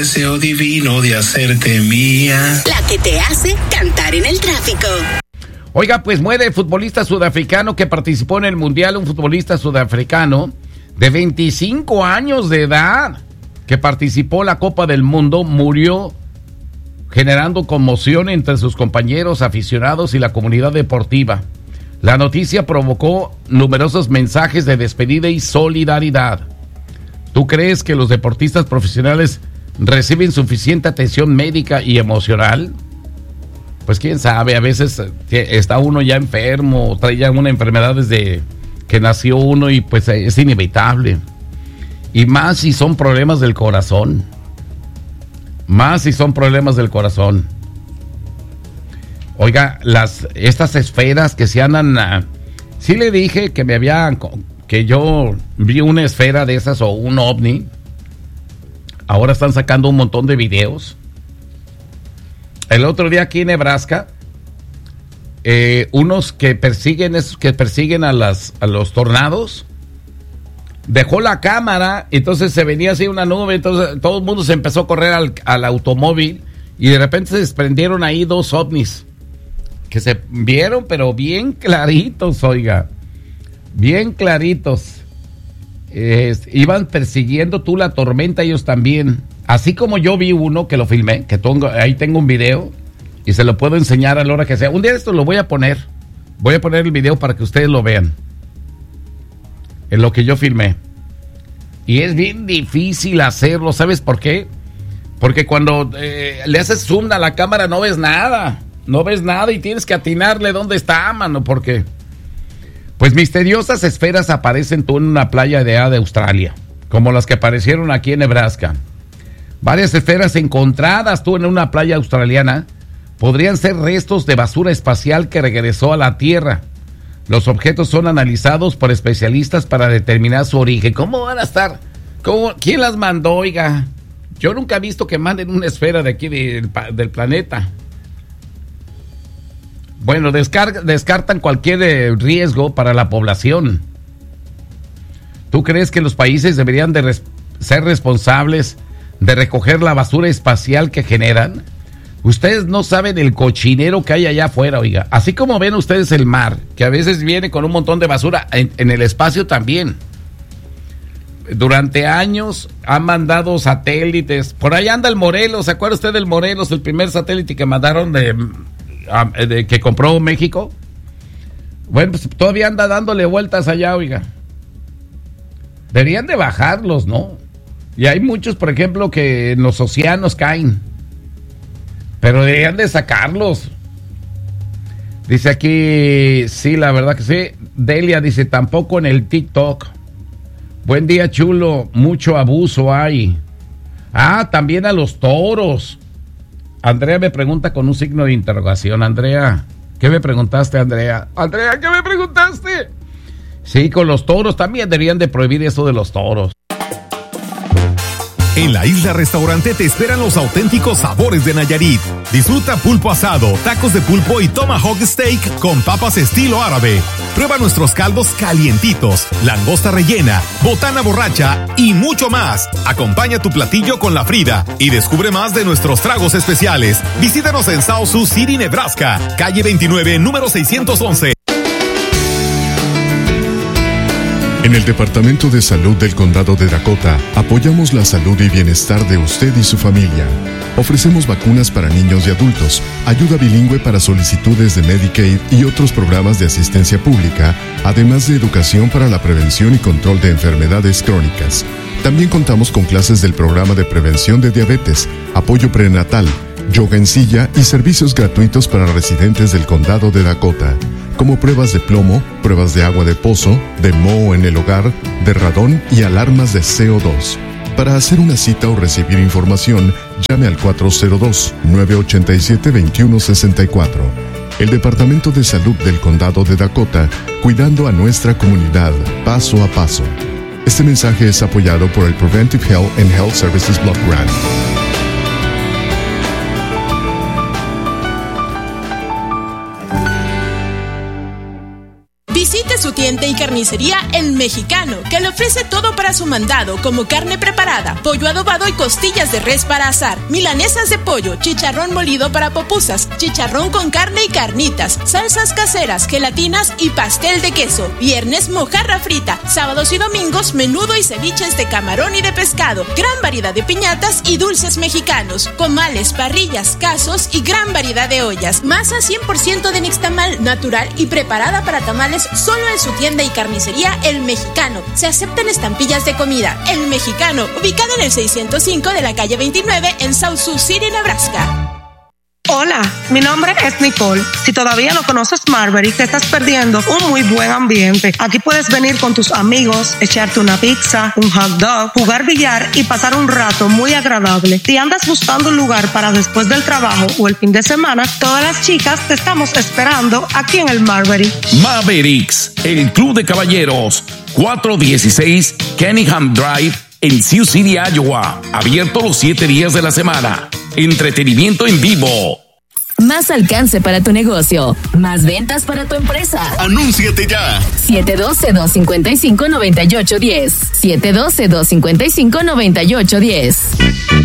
deseo divino de hacerte mía. La que te hace cantar en el tráfico. Oiga, pues muere el futbolista sudafricano que participó en el Mundial, un futbolista sudafricano de 25 años de edad, que participó en la Copa del Mundo, murió generando conmoción entre sus compañeros, aficionados y la comunidad deportiva. La noticia provocó numerosos mensajes de despedida y solidaridad. ¿Tú crees que los deportistas profesionales reciben suficiente atención médica y emocional? Pues quién sabe, a veces está uno ya enfermo, trae ya una enfermedad desde que nació uno y pues es inevitable. Y más si son problemas del corazón. Oiga, estas esferas que se andan... sí le dije que yo vi una esfera de esas o un ovni. Ahora están sacando un montón de videos. El otro día aquí en Nebraska, unos que persiguen a los tornados, dejó la cámara, entonces se venía así una nube, entonces todo el mundo se empezó a correr al automóvil y de repente se desprendieron ahí 2 ovnis que se vieron pero bien claritos, oiga, bien claritos. Iban persiguiendo tú la tormenta, ellos también. Así como yo vi uno que lo filmé, ahí tengo un video y se lo puedo enseñar a la hora que sea. Un día esto lo voy a poner el video para que ustedes lo vean, en lo que yo filmé. Y es bien difícil hacerlo, ¿sabes por qué? Porque cuando le haces zoom a la cámara no ves nada y tienes que atinarle dónde está, mano, porque pues misteriosas esferas aparecen tú en una playa de Australia, como las que aparecieron aquí en Nebraska. Varias esferas encontradas tú en una playa australiana podrían ser restos de basura espacial que regresó a la Tierra. Los objetos son analizados por especialistas para determinar su origen. ¿Cómo van a estar? ¿Quién las mandó, oiga? Yo nunca he visto que manden una esfera de aquí del planeta. Bueno, descartan cualquier riesgo para la población. ¿Tú crees que los países deberían de ser responsables de recoger la basura espacial que generan? Ustedes no saben el cochinero que hay allá afuera, oiga. Así como ven ustedes el mar, que a veces viene con un montón de basura, en el espacio también. Durante años han mandado satélites. Por ahí anda el Morelos. ¿Se acuerda usted del Morelos, el primer satélite que mandaron que compró México? Bueno, pues todavía anda dándole vueltas allá, oiga. Deberían de bajarlos, ¿no? Y hay muchos, por ejemplo, que en los océanos caen. Pero deberían de sacarlos. Dice aquí, sí, la verdad que sí. Delia dice, tampoco en el TikTok. Buen día, chulo. Mucho abuso hay. También a los toros. Andrea me pregunta con un signo de interrogación. Andrea, ¿qué me preguntaste, Andrea? Andrea, ¿qué me preguntaste? Sí, con los toros también deberían de prohibir eso de los toros. En la Isla Restaurante te esperan los auténticos sabores de Nayarit. Disfruta pulpo asado, tacos de pulpo y tomahawk steak con papas estilo árabe. Prueba nuestros caldos calientitos, langosta rellena, botana borracha y mucho más. Acompaña tu platillo con la Frida y descubre más de nuestros tragos especiales. Visítanos en South Sioux City, Nebraska, calle 29, número 611. En el Departamento de Salud del Condado de Dakota, apoyamos la salud y bienestar de usted y su familia. Ofrecemos vacunas para niños y adultos, ayuda bilingüe para solicitudes de Medicaid y otros programas de asistencia pública, además de educación para la prevención y control de enfermedades crónicas. También contamos con clases del programa de prevención de diabetes, apoyo prenatal, yoga en silla y servicios gratuitos para residentes del Condado de Dakota, como pruebas de plomo, pruebas de agua de pozo, de moho en el hogar, de radón y alarmas de CO2. Para hacer una cita o recibir información, llame al 402-987-2164. El Departamento de Salud del Condado de Dakota, cuidando a nuestra comunidad, paso a paso. Este mensaje es apoyado por el Preventive Health and Health Services Block Grant. Visite su tienda y carnicería carnicería El Mexicano, que le ofrece todo para su mandado, como carne preparada, pollo adobado y costillas de res para asar, milanesas de pollo, chicharrón molido para pupusas, chicharrón con carne y carnitas, salsas caseras, gelatinas y pastel de queso. Viernes, mojarra frita. Sábados y domingos, menudo y ceviches de camarón y de pescado. Gran variedad de piñatas y dulces mexicanos, comales, parrillas, casos y gran variedad de ollas. Masa 100% de nixtamal, natural y preparada para tamales solo en su tienda y carnicería El Mexicano. Se aceptan estampillas de comida. El Mexicano, ubicado en el 605 de la calle 29 en South Sioux City, Nebraska. Hola, mi nombre es Nicole. Si todavía no conoces Marbury, te estás perdiendo un muy buen ambiente. Aquí puedes venir con tus amigos, echarte una pizza, un hot dog, jugar billar y pasar un rato muy agradable. Si andas buscando un lugar para después del trabajo o el fin de semana, todas las chicas te estamos esperando aquí en el Marbury. Mavericks, el club de caballeros, 416 Kenningham Drive en Sioux City, Iowa. Abierto los 7 días de la semana. Entretenimiento en vivo. Más alcance para tu negocio. Más ventas para tu empresa. ¡Anúnciate ya! 712-255-9810. 712-255-9810.